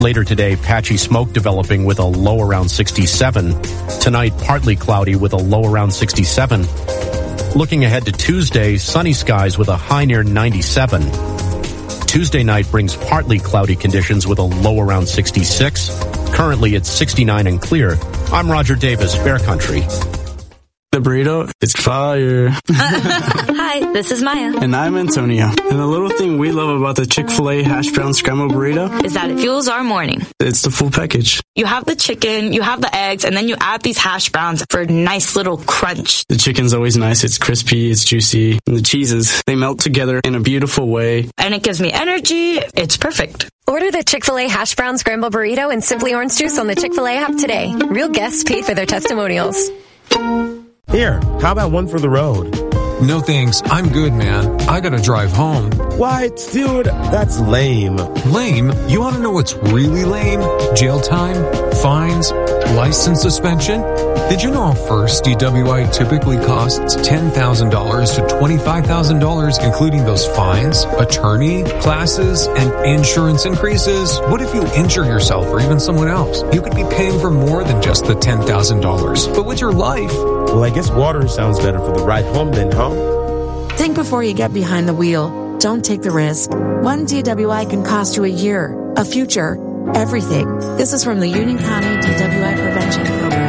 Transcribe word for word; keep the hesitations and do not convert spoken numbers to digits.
Later today, patchy smoke developing with a low around sixty-seven. Tonight, partly cloudy with a low around sixty-seven. Looking ahead to Tuesday, sunny skies with a high near ninety-seven. Tuesday night brings partly cloudy conditions with a low around sixty-six. Currently, it's sixty-nine and clear. I'm Roger Davis, Bear Country. The burrito is fire. Hi, this is Maya. And I'm Antonio. And the little thing we love about the Chick-fil-A hash brown scrambled burrito is that it fuels our morning. It's the full package. You have the chicken, you have the eggs, and then you add these hash browns for a nice little crunch. The chicken's always nice. It's crispy, it's juicy. And the cheeses, they melt together in a beautiful way. And it gives me energy. It's perfect. Order the Chick-fil-A hash brown scrambled burrito and Simply Orange Juice on the Chick-fil-A app today. Real guests pay for their testimonials. Here, how about one for the road? No thanks. I'm good, man. I gotta drive home. What? Dude, that's lame. Lame? You want to know what's really lame? Jail time? Fines? License suspension? Did you know a first D W I typically costs ten thousand dollars to twenty-five thousand dollars, including those fines, attorney, classes, and insurance increases? What if you injure yourself or even someone else? You could be paying for more than just the ten thousand dollars. But with your life... Well, I guess water sounds better for the ride home then, huh? Think before you get behind the wheel. Don't take the risk. One D W I can cost you a year, a future, everything. This is from the Union County D W I Prevention Program.